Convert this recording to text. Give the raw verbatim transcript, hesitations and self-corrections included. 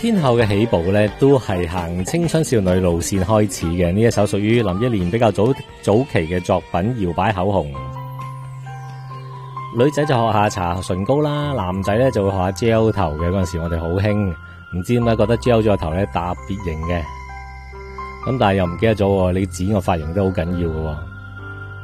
天后嘅起步咧，都係行青春少女路線開始嘅。呢一首屬於林憶蓮比較早早期嘅作品《搖擺口紅》。女仔就學下搽唇膏啦，男仔咧就會學下 gel 頭嘅。嗰陣時我哋好興，唔知點解覺得 gel 咗個頭咧特別型嘅。咁但係又唔記得咗，你剪個髮型都好緊要嘅。